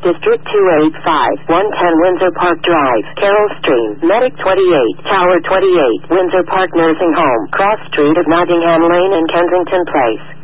District 285, 110 Windsor Park Drive, Carroll Stream, Medic 28, Tower 28, Windsor Park Nursing Home, Cross Street of Nottingham Lane and Kensington Place.